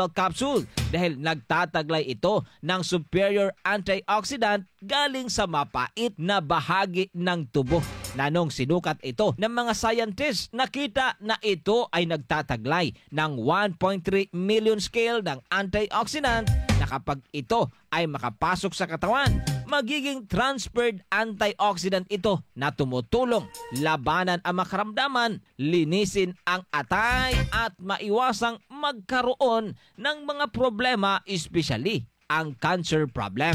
capsule dahil nagtataglay ito ng superior antioxidant galing sa mapait na bahagi ng tubo. Nanong sinukat ito ng mga scientists, nakita na ito ay nagtataglay ng 1.3 million scale ng antioxidant na kapag ito ay makapasok sa katawan, magiging transferred antioxidant ito na tumutulong labanan ang makaramdaman, linisin ang atay at maiwasang magkaroon ng mga problema, especially ang cancer problem.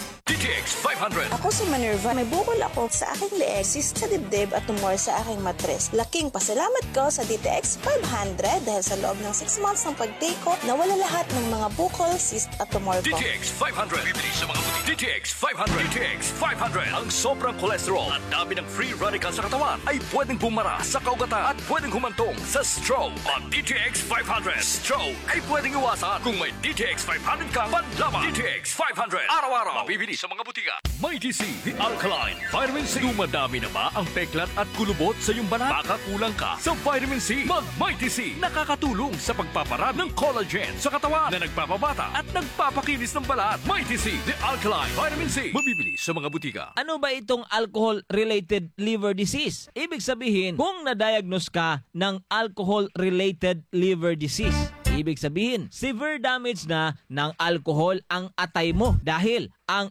DTX 500. Ako si Minerva. May bukol ako sa aking leeg, cyst sa dibdib at tumor sa aking matres. Laking pasalamat ko sa DTX 500 dahil sa loob ng 6 months ng pag-take ko, nawala lahat ng mga bukol, cyst at tumor ko. DTX 500. Bibili sa mga butik. DTX 500. DTX 500. Ang sobrang cholesterol at dami ng free radical sa katawan ay pwedeng bumara sa kaugatan at pwedeng humantong sa stroke. Ang DTX 500. Stroke ay pwedeng iwasan kung may DTX 500 kang panlaban. DTX 500. Araw-araw. Mabibili sa mga butika. Mighty C, the Alkaline Vitamin C. Dumadami na ba ang peklat at kulubot sa iyong balat? Baka kulang ka sa Vitamin C. Mag Mighty C. Nakakatulong sa pagpaparad ng collagen sa katawan na nagpapabata at nagpapakinis ng balat. Mighty C, the Alkaline Vitamin C. Mabibili sa mga butika. Ano ba itong alcohol-related liver disease? Ibig sabihin, kung na-diagnose ka ng alcohol-related liver disease, ibig sabihin, severe damage na ng alcohol ang atay mo dahil ang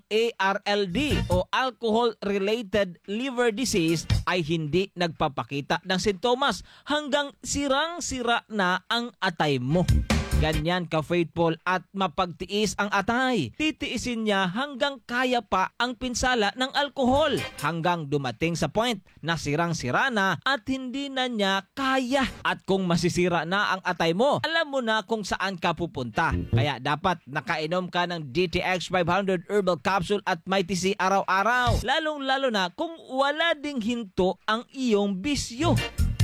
ARLD o alcohol-related liver disease ay hindi nagpapakita ng sintomas hanggang sirang-sira na ang atay mo. Ganyan ka-faithful at mapagtiis ang atay. Titiisin niya hanggang kaya pa ang pinsala ng alkohol hanggang dumating sa point na sirang-sira na at hindi na niya kaya. At kung masisira na ang atay mo, alam mo na kung saan ka pupunta. Kaya dapat nakainom ka ng DTX 500 Herbal Capsule at Mighty C araw-araw. Lalong-lalo na kung wala ding hinto ang iyong bisyo.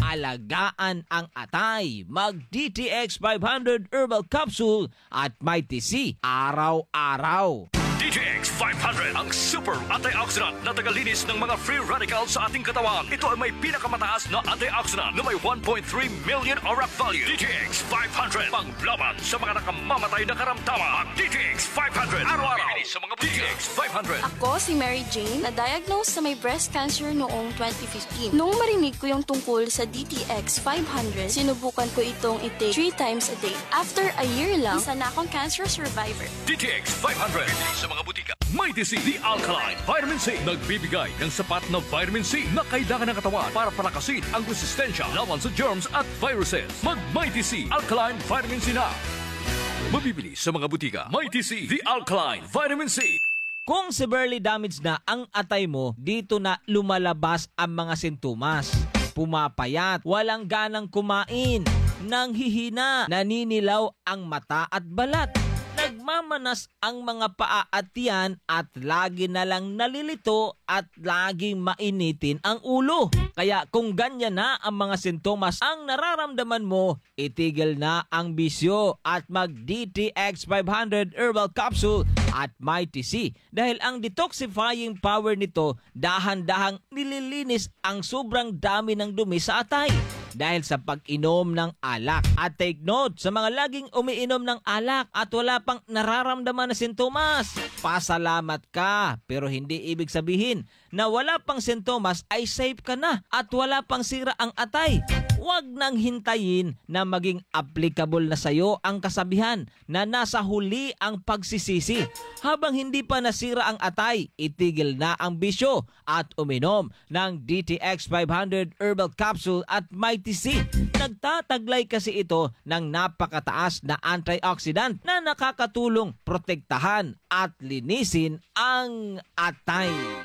Alagaan ang atay. Mag DTX 500 Herbal Capsule at Mighty C araw-araw. DTX 500, ang super antioxidant na tagalinis ng mga free radicals sa ating katawan. Ito ay may pinakamataas na antioxidant na may 1.3 million ORAC value. DTX 500, panglaban sa mga nakamamatay na karamdaman. DTX 500, araw-araw sa mga DTX 500. Ako si Mary Jane, na-diagnose sa may breast cancer noong 2015. Nung marinig ko yung tungkol sa DTX 500, sinubukan ko itong i-take 3 times a day. After a year lang, isa na akong cancer survivor. DTX 500, bibili sa mga butika. Mighty C, the Alkaline Vitamin C. Nagbibigay ng sapat na vitamin C na kailangan ng katawan para palakasin ang resistensya laban sa germs at viruses. Mag Mighty C, Alkaline Vitamin C na. Mabibili sa mga butika. Mighty C, the Alkaline Vitamin C. Kung severely damaged na ang atay mo, dito na lumalabas ang mga sintomas. Pumapayat, walang ganang kumain, nanghihina, naninilaw ang mata at balat, nagmamanas ang mga paa at tiyan at lagi na lang nalilito at laging mainitin ang ulo. Kaya kung ganyan na ang mga sintomas ang nararamdaman mo, itigil na ang bisyo at mag DTX 500 Herbal Capsule at Mighty C dahil ang detoxifying power nito dahan-dahang nililinis ang sobrang dami ng dumi sa atay dahil sa pag-inom ng alak. At take note sa mga laging umiinom ng alak at wala pang nararamdaman na sintomas, pasalamat ka, pero hindi ibig sabihin na wala pang sintomas ay safe ka na at wala pang sira ang atay. Huwag nang hintayin na maging applicable na sayo ang kasabihan na nasa huli ang pagsisisi. Habang hindi pa nasira ang atay, itigil na ang bisyo at uminom ng DTX 500 Herbal Capsule at Mighty C. Nagtataglay kasi ito ng napakataas na antioxidant na nakakatulong protektahan at linisin ang atay.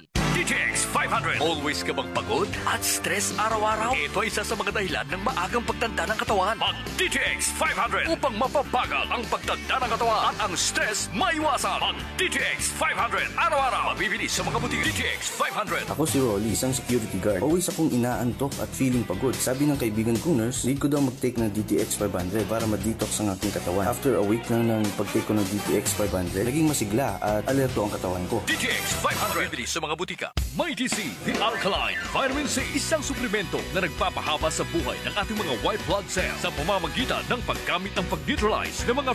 DTX 500. Always ka bang pagod at stress araw-araw? Ito ay isa sa mga dahilan ng maagang pagtanda ng katawan. Mag DTX 500 upang mapabagal ang pagtanda ng katawan at ang stress maiwasan. Mag DTX 500 araw-araw. Mabibili sa mga butik. DTX 500. Ako si Rolly, isang security guard. Always akong inaantok at feeling pagod. Sabi ng kaibigan kong nurse, need ko daw mag-take ng DTX 500 para ma-detox ang aking katawan. After a week lang ng pag-take ko ng DTX 500, naging masigla at alerto ang katawan ko. DTX 500. Mabibili sa mga butika. Mighty C, the Alkaline Vitamin C, isang suplemento na nagpapahaba sa buhay ng ating mga white blood cells sa pamamagitan ng paggamit ng pag-neutralize ng mga